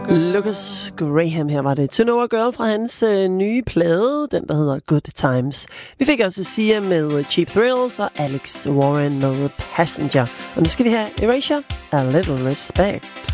Lucas Graham, her var det To Know a Girl fra hans nye plade, den der hedder Good Times. Vi fik også Sia med Cheap Thrills og Alex Warren med Passenger. Og nu skal vi have Erasure, A Little Respect.